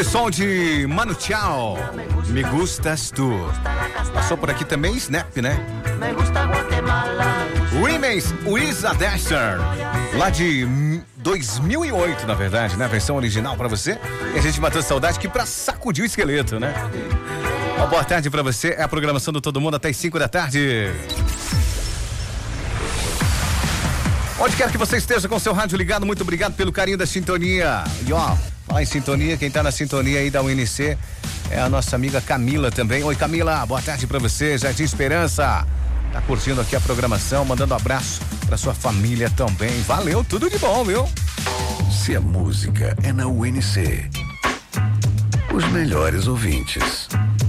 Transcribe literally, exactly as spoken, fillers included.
Aquele som de Manu Chao, Me Gustas Tu. Passou por aqui também Snap, né? Women's Wisa Dasher, lá de dois mil e oito, na verdade, né? A versão original pra você. E a gente matou saudade que pra sacudir o esqueleto, né? Uma boa tarde pra você. É a programação do Todo Mundo até as cinco da tarde. Onde quer que você esteja com seu rádio ligado, muito obrigado pelo carinho da sintonia. E ó, falar em sintonia, quem tá na sintonia aí da U N C é a nossa amiga Camila também. Oi, Camila, boa tarde pra você, Jardim Esperança. Tá curtindo aqui a programação, mandando um abraço pra sua família também. Valeu, tudo de bom, viu? Se a música é na U N C, os melhores ouvintes